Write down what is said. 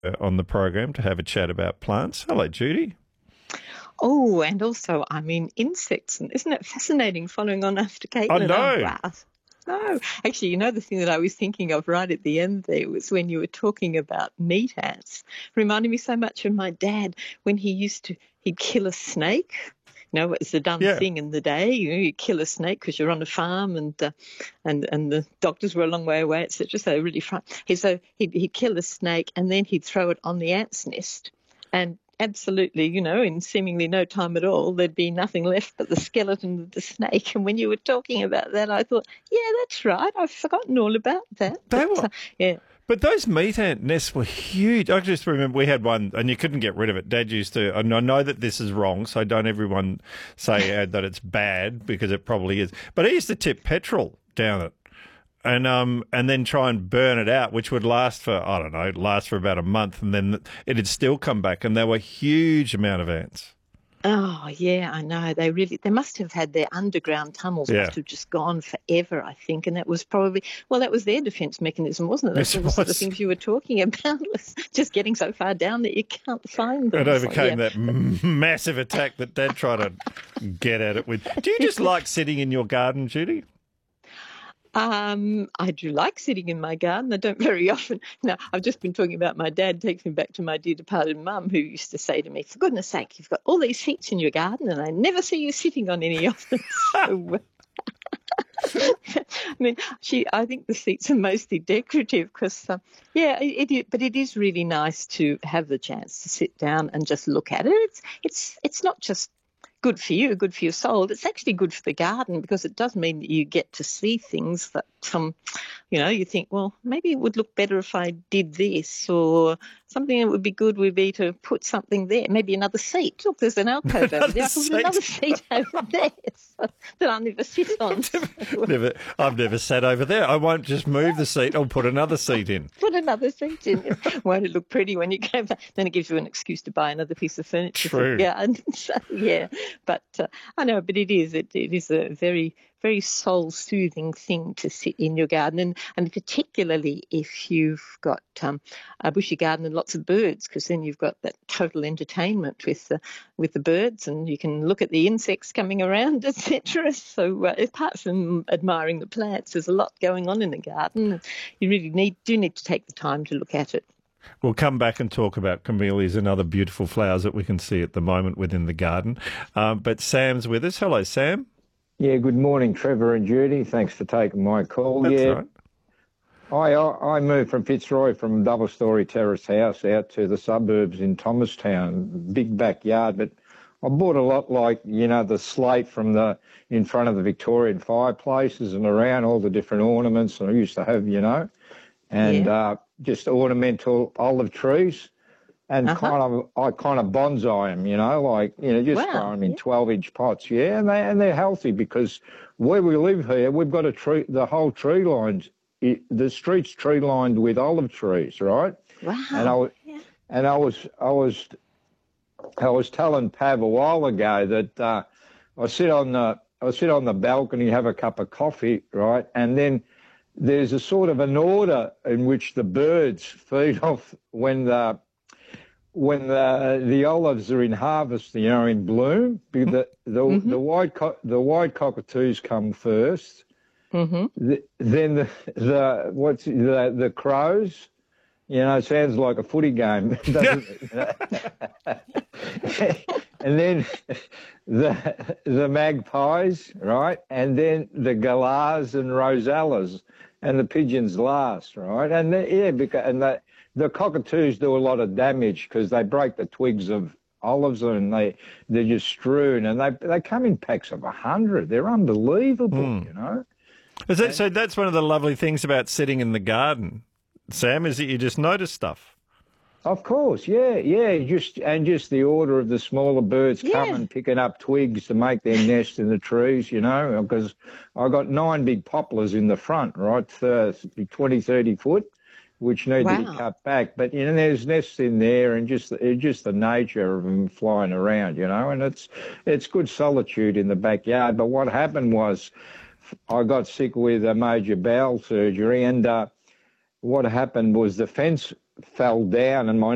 on the program to have a chat about plants. Hello, Judy. Oh, and also, insects. And isn't it fascinating following on after I Caitlin? Oh, know. wow. No, actually, the thing that I was thinking of right at the end there was when you were talking about meat ants. Reminded me so much of my dad when he'd kill a snake. It was the done Yeah. thing in the day. You kill a snake because you're on a farm and the doctors were a long way away, etc. So really fun. He'd kill a snake and then he'd throw it on the ant's nest. And absolutely, in seemingly no time at all, there'd be nothing left but the skeleton of the snake. And when you were talking about that, I thought, yeah, that's right. I've forgotten all about that. Yeah. But those meat ant nests were huge. I just remember we had one, and you couldn't get rid of it. Dad used to, and I know that this is wrong, so don't everyone say that it's bad, because it probably is. But he used to tip petrol down it, and then try and burn it out, which would last for, I don't know, about a month, and then it'd still come back, and there were a huge amount of ants. Oh, yeah, I know. They must have had their underground tunnels, must have just gone forever, I think. And that was that was their defence mechanism, wasn't it? That's all the sort of things you were talking about, was just getting so far down that you can't find them. It overcame that massive attack that Dad tried to get at it with. Do you just like sitting in your garden, Judy? I do like sitting in my garden. I don't very often. Now, I've just been talking about my dad. Takes me back to my dear departed mum, who used to say to me, for goodness sake, you've got all these seats in your garden and I never see you sitting on any of them. I think the seats are mostly decorative because, but it is really nice to have the chance to sit down and just look at it. It's not just good for you, good for your soul. It's actually good for the garden because it does mean that you get to see things that, you think, well, maybe it would look better if I did this, or something that would be good would be to put something there, maybe another seat. Look, there's an alcove over there. I can put another seat over there that I'll never sit on. I've never sat over there. I won't just move the seat. I'll put another seat in. Put another seat in. Won't it look pretty when you go back? Then it gives you an excuse to buy another piece of furniture. True. Yeah. But I know, but it is a very, very soul-soothing thing to sit in your garden, and particularly if you've got a bushy garden and lots of birds, because then you've got that total entertainment with the birds, and you can look at the insects coming around, etc. So apart from admiring the plants, there's a lot going on in the garden. You really do need to take the time to look at it. We'll come back and talk about camellias and other beautiful flowers that we can see at the moment within the garden. But Sam's with us. Hello, Sam. Yeah, good morning, Trevor and Judy. Thanks for taking my call. That's right. I moved from Fitzroy from a double-storey terrace house out to the suburbs in Thomastown, big backyard, but I bought a lot like, the slate from in front of the Victorian fireplaces and around, all the different ornaments I used to have, and just ornamental olive trees. And I kind of bonsai them, just grow them in 12-inch pots, and they're healthy because where we live here, we've got the whole tree lines, the street's tree lined with olive trees, right? Wow. And I was telling Pav a while ago that I sit on the balcony, have a cup of coffee, right, and then there's a sort of an order in which the birds feed off when the olives are in harvest, in bloom. The white cockatoos come first. Mm-hmm. Then the crows. Sounds like a footy game, doesn't it? And then the magpies, right? And then the galahs and rosellas, and the pigeons last, right? And the cockatoos do a lot of damage because they break the twigs of olives and they're just strewn, and they come in packs of 100. They're unbelievable, So that's one of the lovely things about sitting in the garden, Sam, is that you just notice stuff. Of course, yeah. Just the order of the smaller birds coming, picking up twigs to make their nest in the trees, because I got 9 big poplars in the front, right, 20, 30 foot, which need to be cut back. But, there's nests in there, and just the nature of them flying around, and it's good solitude in the backyard. But what happened was I got sick with a major bowel surgery, and what happened was the fence fell down and my